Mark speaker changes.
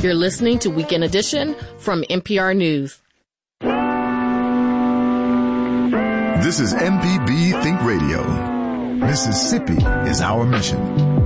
Speaker 1: You're listening to Weekend Edition from NPR News.
Speaker 2: This is MPB Think Radio. Mississippi is our mission.